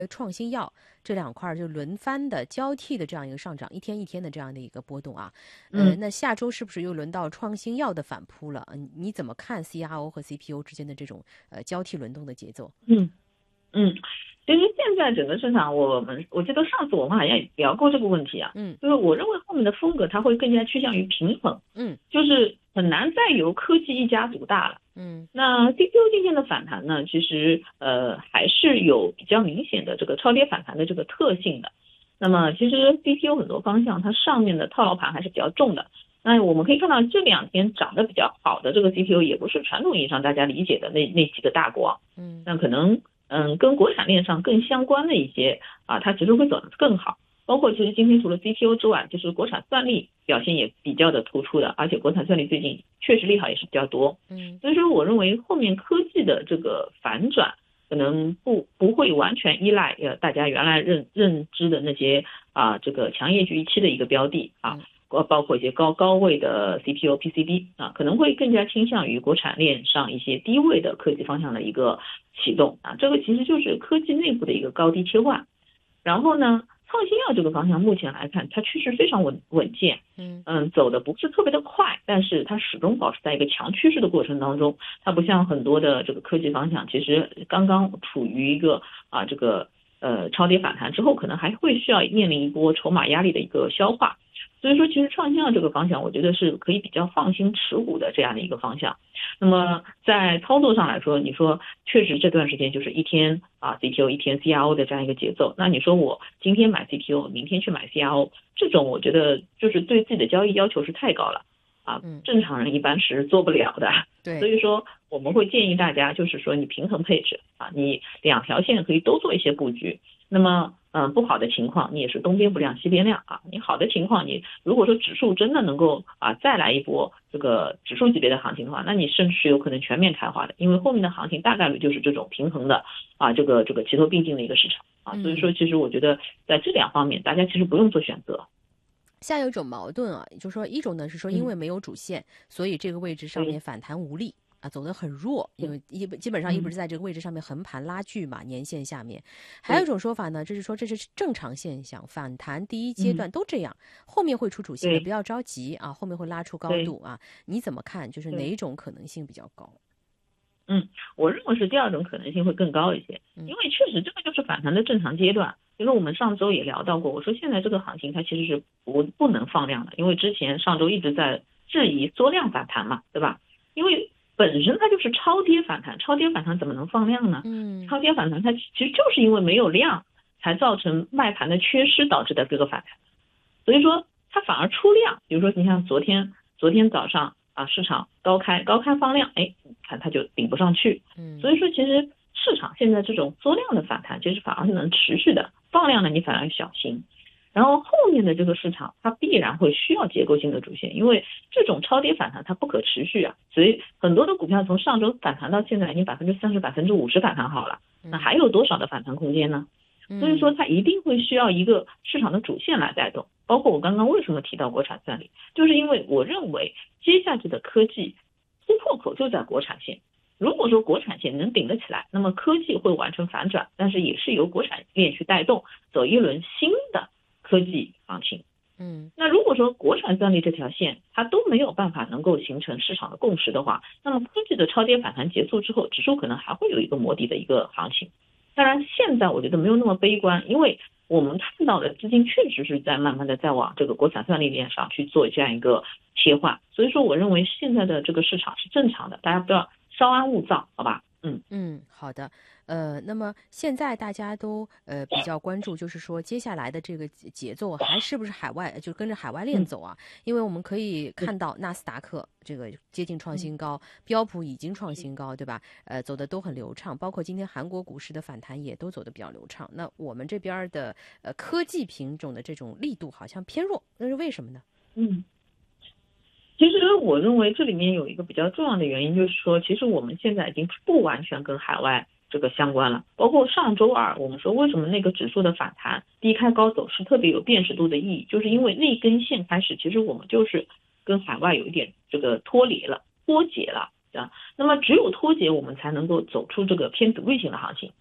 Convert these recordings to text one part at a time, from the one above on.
创新药这两块就轮番的交替的这样一个上涨，一天一天的这样的一个波动啊。那下周是不是又轮到创新药的反扑了？你怎么看 CRO 和 CPO 之间的这种交替轮动的节奏？ 其实现在整个市场，我记得上次我们好像也聊过这个问题啊。就是我认为后面的风格它会更加趋向于平衡。就是很难再由科技一家独大了。那 CPO 今天的反弹呢，其实还是有比较明显的这个超跌反弹的这个特性的。那么其实 CPO 很多方向它上面的套牢盘还是比较重的。那我们可以看到这两天涨得比较好的这个 CPO 也不是传统意义上大家理解的那几个大国。那可能跟国产链上更相关的一些它其实会走得更好。包括其实今天除了 CPO 之外，就是国产算力表现也比较的突出的，而且国产算力最近确实利好也是比较多。所以说我认为后面科技的这个反转可能不会完全依赖大家原来认知的那些这个强业绩预期的一个标的包括一些高位的 CPO PCB 可能会更加倾向于国产链上一些低位的科技方向的一个启动这个其实就是科技内部的一个高低切换。然后呢，创新药这个方向目前来看，它趋势非常稳健。走的不是特别的快，但是它始终保持在一个强趋势的过程当中。它不像很多的这个科技方向，其实刚刚处于一个这个超跌反弹之后，可能还会需要面临一波筹码压力的一个消化。所以说其实创新药这个方向我觉得是可以比较放心持股的这样的一个方向。那么在操作上来说，你说确实这段时间就是一天CPO 一天 CRO 的这样一个节奏，那你说我今天买 CPO 明天去买 CRO， 这种我觉得就是对自己的交易要求是太高了正常人一般是做不了的。所以说我们会建议大家就是说你平衡配置你两条线可以都做一些布局。那么不好的情况你也是东边不亮西边亮你好的情况你如果说指数真的能够再来一波这个指数级别的行情的话，那你甚至是有可能全面开花的，因为后面的行情大概率就是这种平衡的这个齐头并进的一个市场所以说其实我觉得在这两方面大家其实不用做选择。 现在有一种矛盾就是说一种呢是说因为没有主线，所以这个位置上面反弹无力走得很弱，因为基本上一直在这个位置上面横盘拉锯嘛，年线下面。还有一种说法呢，就是说这是正常现象，反弹第一阶段都这样，后面会出主线的，不要着急后面会拉出高度你怎么看？就是哪一种可能性比较高？ 我认为是第二种可能性会更高一些，因为确实这个就是反弹的正常阶段。因为我们上周也聊到过，我说现在这个行情它其实是不能放量的，因为之前上周一直在质疑缩量反弹嘛，对吧？因为本身它就是超跌反弹，超跌反弹怎么能放量呢？超跌反弹它其实就是因为没有量才造成卖盘的缺失导致的这个反弹，所以说它反而出量。比如说你像昨天早上市场高开放量，看它就顶不上去。所以说其实市场现在这种缩量的反弹其实反而是能持续的，放量呢你反而小心。然后后面的这个市场它必然会需要结构性的主线，因为这种超跌反弹它不可持续所以很多的股票从上周反弹到现在已经30%、50%反弹好了，那还有多少的反弹空间呢？所以说它一定会需要一个市场的主线来带动。包括我刚刚为什么提到国产算力，就是因为我认为接下去的科技突破口就在国产线。如果说国产线能顶得起来，那么科技会完成反转，但是也是由国产链去带动，走一轮新的科技行情。那如果说国产算力这条线它都没有办法能够形成市场的共识的话，那么科技的超跌反弹结束之后，指数可能还会有一个磨底的一个行情。当然现在我觉得没有那么悲观，因为我们看到的资金确实是在慢慢的在往这个国产算力链上去做这样一个切换。所以说我认为现在的这个市场是正常的，大家不要稍安勿躁，好吧？ 好的。那么现在大家都比较关注，就是说接下来的这个节奏还是不是海外就跟着海外链走因为我们可以看到纳斯达克这个接近创新高，标普已经创新高，对吧？走的都很流畅，包括今天韩国股市的反弹也都走得比较流畅。那我们这边的科技品种的这种力度好像偏弱，那是为什么呢？ 其实我认为这里面有一个比较重要的原因，就是说其实我们现在已经不完全跟海外这个相关了。包括上周二我们说为什么那个指数的反弹低开高走是特别有辨识度的意义，就是因为那根线开始其实我们就是跟海外有一点这个脱节了那么只有脱节我们才能够走出这个偏主力型的行情。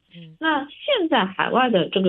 那现在海外的这个